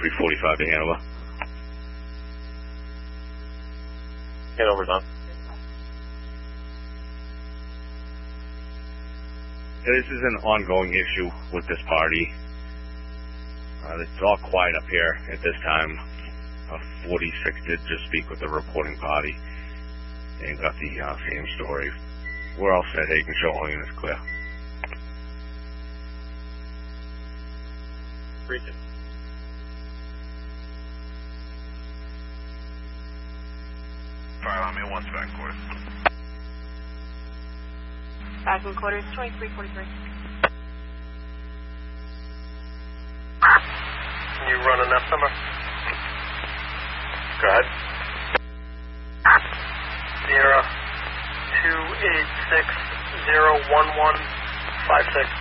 345 to Hanover. Hanover's on. This is an ongoing issue with this party. It's all quiet up here at this time. 46 did just speak with the reporting party and got the same story. We're all set. Hey, you can show all units clear. Region. Fire alarm in 1 back quarters. Back in quarters, 2343. Can you run an S number? Go ahead. Sierra 286 01156.